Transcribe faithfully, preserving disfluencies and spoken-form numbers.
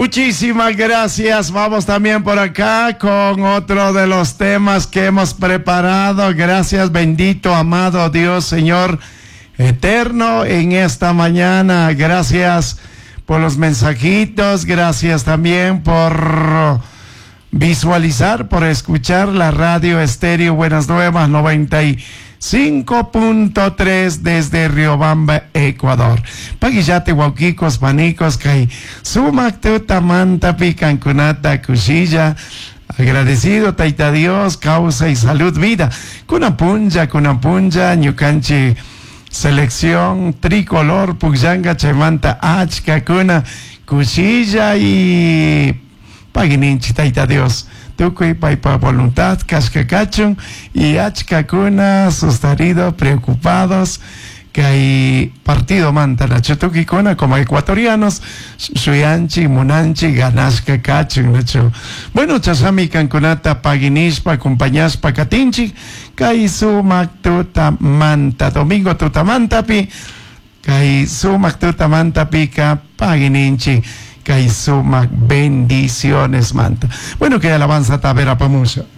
Muchísimas gracias. Vamos también por acá con otro de los temas que hemos preparado. Gracias, bendito, amado Dios, Señor eterno, en esta mañana. Gracias por los mensajitos. Gracias también por visualizar, por escuchar la radio estéreo Buenas Nuevas noventa y cinco punto tres desde Riobamba, Ecuador. Paguillate, Huauquicos, Panicos, Kai, Sumac, Tuta, Manta, Picancunata, Cuchilla. Agradecido, Taita Dios, causa y salud, vida. Cunapunja, Cunapunja, Ñucanchi, selección tricolor, Pugyanga, Chemanta, Achka, Cuna, Cuchilla y Paguininchi, Taita Dios. Tucuy, paipa voluntad, cascacachun y achcacuna, sustarido, preocupados, que hay partido manta la chutuquicuna como ecuatorianos, suyanchi, munanchi, ganasca, cachun, nacho. Bueno, chasami cancunata, paguinishpa, acompañaspa, catinchi, kai sumac tuta manta, domingo tuta mantapi, kai sumac tuta mantapi, ka paguininchi. Kai sumac bendiciones manta. Bueno, que alabanza tabera pamusa.